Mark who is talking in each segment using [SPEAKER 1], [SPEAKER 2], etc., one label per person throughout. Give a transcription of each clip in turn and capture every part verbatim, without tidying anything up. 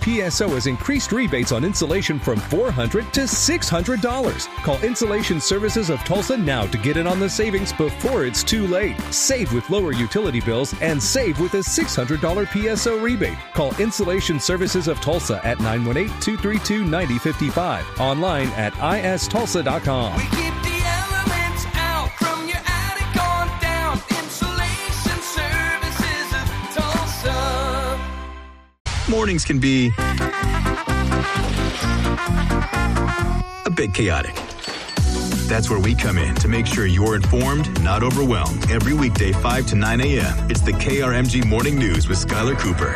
[SPEAKER 1] P S O has increased rebates on insulation from four hundred dollars to six hundred dollars. Call Insulation Services of Tulsa now to get in on the savings before it's too late. Save with lower utility bills and save with a six hundred dollars P S O rebate. Call Insulation Services of Tulsa at nine one eight, two three two, nine zero five five. Online at i s tulsa dot com.
[SPEAKER 2] We keep the elements out from your attic on down. Insulation Services of Tulsa.
[SPEAKER 3] Mornings can be a bit chaotic. That's where we come in to make sure you're informed, not overwhelmed. Every weekday, five to nine a.m., it's the K R M G Morning News with Skylar Cooper.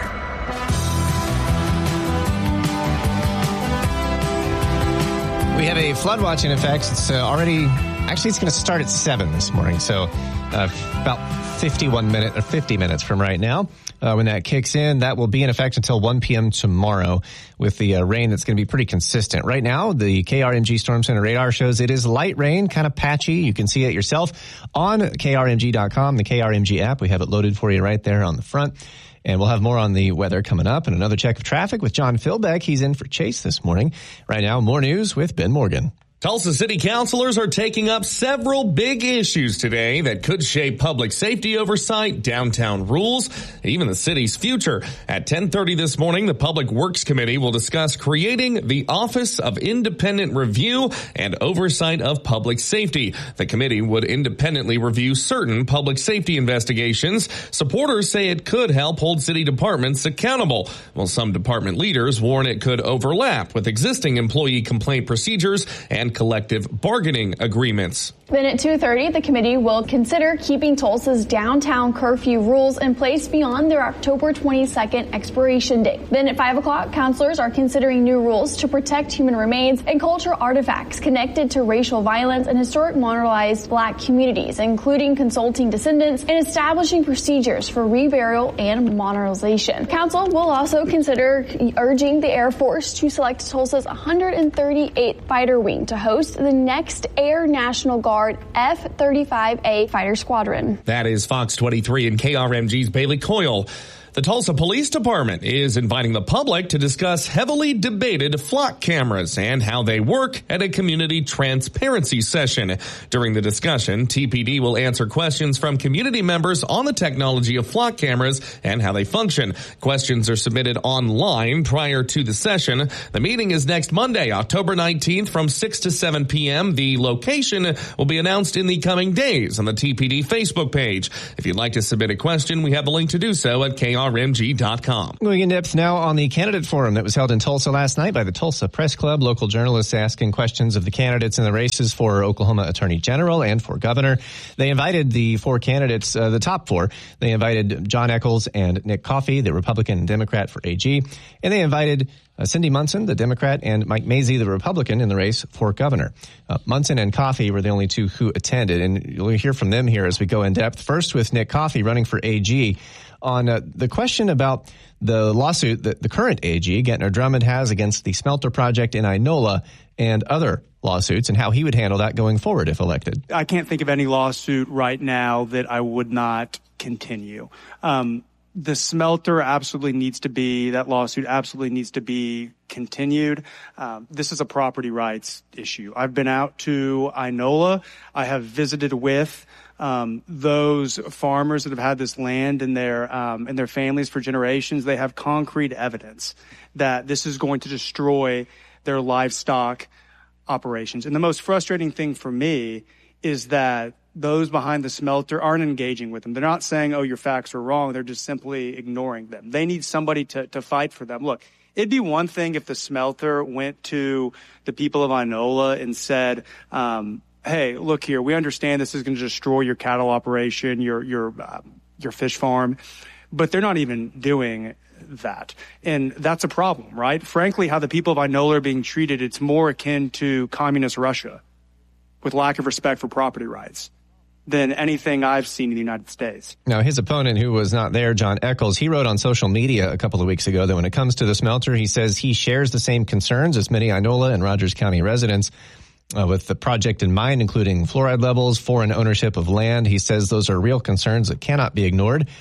[SPEAKER 4] We have a flood watch in effect. It's uh, already, actually, it's going to start at seven this morning. So uh, about fifty-one minutes or fifty minutes from right now. Uh, when that kicks in, that will be in effect until one p.m. tomorrow with the uh, rain that's going to be pretty consistent. Right now, the K R M G Storm Center radar shows it is light rain, kind of patchy. You can see it yourself on K R M G dot com, the K R M G app. We have it loaded for you right there on the front. And we'll have more on the weather coming up and another check of traffic with John Philbeck. He's in for Chase this morning. Right now, more news with Ben Morgan.
[SPEAKER 5] Tulsa City Councilors are taking up several big issues today that could shape public safety oversight, downtown rules, even the city's future. At ten thirty this morning, the Public Works Committee will discuss creating the Office of Independent Review and Oversight of Public Safety. The committee would independently review certain public safety investigations. Supporters say it could help hold city departments accountable, while some department leaders warn it could overlap with existing employee complaint procedures and collective bargaining agreements.
[SPEAKER 6] Then at two thirty, the committee will consider keeping Tulsa's downtown curfew rules in place beyond their October twenty-second expiration date. Then at five o'clock, councilors are considering new rules to protect human remains and cultural artifacts connected to racial violence and historic marginalized black communities, including consulting descendants and establishing procedures for reburial and modernization. Council will also consider urging the Air Force to select Tulsa's one hundred thirty-eighth Fighter Wing to host the next Air National Guard F thirty-five A Fighter Squadron.
[SPEAKER 5] That is Fox twenty-three and K R M G's Bailey Coyle. The Tulsa Police Department is inviting the public to discuss heavily debated flock cameras and how they work at a community transparency session. During the discussion, T P D will answer questions from community members on the technology of flock cameras and how they function. Questions are submitted online prior to the session. The meeting is next Monday, October nineteenth from six to seven p.m. The location will be announced in the coming days on the T P D Facebook page. If you'd like to submit a question, we have a link to do so at K R M G dot com.
[SPEAKER 4] Going in depth now on the candidate forum that was held in Tulsa last night by the Tulsa Press Club. Local journalists asking questions of the candidates in the races for Oklahoma Attorney General and for governor. They invited the four candidates, uh, the top four. They invited John Echols and Nick Coffey, the Republican and Democrat for A G. And they invited Uh, Cindy Munson, the Democrat, and Mike Mazie, the Republican, in the race for governor. Uh, Munson and Coffey were the only two who attended, and you'll hear from them here as we go in depth. First with Nick Coffey running for A G on uh, the question about the lawsuit that the current A G, Gettner Drummond, has against the smelter project in Inola and other lawsuits, and how he would handle that going forward if elected.
[SPEAKER 7] I can't think of any lawsuit right now that I would not continue. Um, The smelter absolutely needs to be, that lawsuit absolutely needs to be continued. Um, this is a property rights issue. I've been out to Inola. I have visited with um, those farmers that have had this land in their, um, in their families for generations. They have concrete evidence that this is going to destroy their livestock operations. And the most frustrating thing for me is that those behind the smelter aren't engaging with them. They're not saying, oh, your facts are wrong. They're just simply ignoring them. They need somebody to, to fight for them. Look, it'd be one thing if the smelter went to the people of Inola and said, um, hey, look here, we understand this is going to destroy your cattle operation, your, your, uh, your fish farm, but they're not even doing that. And that's a problem, right? Frankly, how the people of Inola are being treated, it's more akin to communist Russia with lack of respect for property rights than anything I've seen in the United States.
[SPEAKER 4] Now, his opponent, who was not there, John Echols, he wrote on social media a couple of weeks ago that when it comes to the smelter, he says he shares the same concerns as many Inola and Rogers County residents uh, with the project in mind, including fluoride levels, foreign ownership of land. He says those are real concerns that cannot be ignored.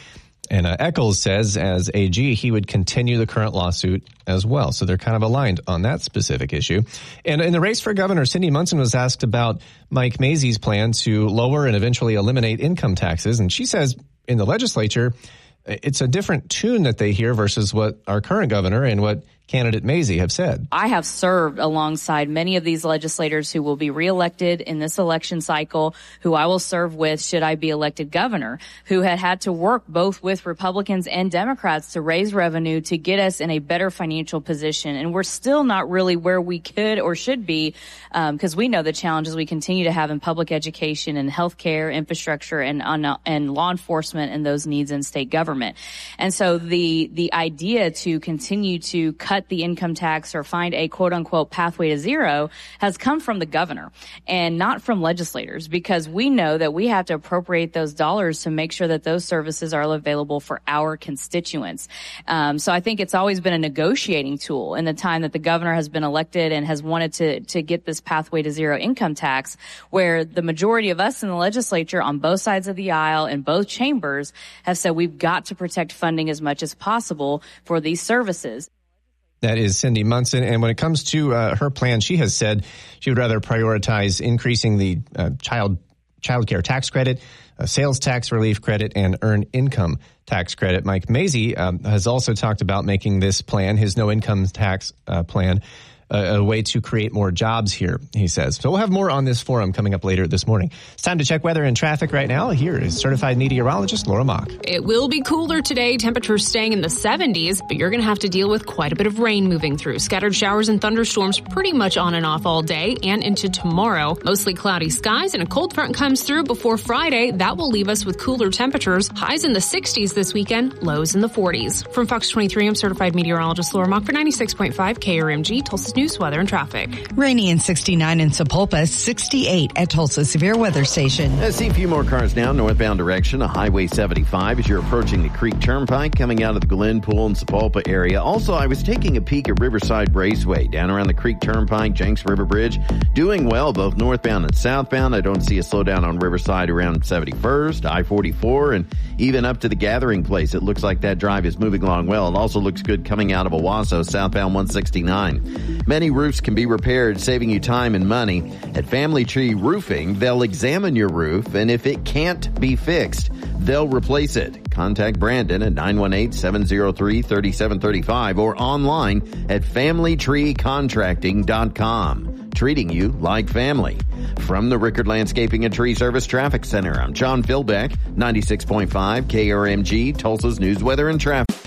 [SPEAKER 4] And uh, Eccles says, as A G, he would continue the current lawsuit as well. So they're kind of aligned on that specific issue. And in the race for governor, Cindy Munson was asked about Mike Mazzei's plan to lower and eventually eliminate income taxes. And she says in the legislature, it's a different tune that they hear versus what our current governor and what candidate Mazzei have said.
[SPEAKER 8] I have served alongside many of these legislators who will be reelected in this election cycle, who I will serve with should I be elected governor, who had had to work both with Republicans and Democrats to raise revenue to get us in a better financial position. And we're still not really where we could or should be, because um, we know the challenges we continue to have in public education and healthcare, infrastructure, and uh, and law enforcement and those needs in state government. And so the the idea to continue to cut the income tax or find a quote unquote pathway to zero has come from the governor and not from legislators, because we know that we have to appropriate those dollars to make sure that those services are available for our constituents. Um, so I think it's always been a negotiating tool in the time that the governor has been elected and has wanted to, to get this pathway to zero income tax, where the majority of us in the legislature on both sides of the aisle in both chambers have said we've got to protect funding as much as possible for these services.
[SPEAKER 4] That is Cindy Munson. And when it comes to uh, her plan, she has said she would rather prioritize increasing the uh, child child care tax credit, uh, sales tax relief credit, and earned income tax credit. Mike Mazzei um, has also talked about making this plan, his no income tax uh, plan, a, a way to create more jobs here, he says. So we'll have more on this forum coming up later this morning. It's time to check weather and traffic right now. Here is certified meteorologist Laura Mock.
[SPEAKER 9] It will be cooler today, temperatures staying in the seventies, but you're going to have to deal with quite a bit of rain moving through. Scattered showers and thunderstorms pretty much on and off all day and into tomorrow. Mostly cloudy skies, and a cold front comes through before Friday. That will leave us with cooler temperatures. Highs in the sixties this weekend, lows in the forties. From Fox twenty-three, I'm certified meteorologist Laura Mock for ninety-six point five K R M G, Tulsa's news, weather, and traffic.
[SPEAKER 10] Rainy and sixty-nine in Sapulpa, sixty-eight at Tulsa Severe Weather Station.
[SPEAKER 11] I see a few more cars now, northbound direction, on Highway seventy-five as you're approaching the Creek Turnpike coming out of the Glenpool and Sapulpa area. Also, I was taking a peek at Riverside Raceway down around the Creek Turnpike, Jenks River Bridge. Doing well, both northbound and southbound. I don't see a slowdown on Riverside around seventy-first, I forty-four, and even up to the Gathering Place. It looks like that drive is moving along well. It also looks good coming out of Owasso, southbound one sixty-nine. Many roofs can be repaired, saving you time and money. At Family Tree Roofing, they'll examine your roof, and if it can't be fixed, they'll replace it. Contact Brandon at nine one eight, seven oh three, three seven three five or online at family tree contracting dot com. Treating you like family. From the Rickard Landscaping and Tree Service Traffic Center, I'm John Philbeck, ninety-six point five K R M G, Tulsa's news, weather, and traffic.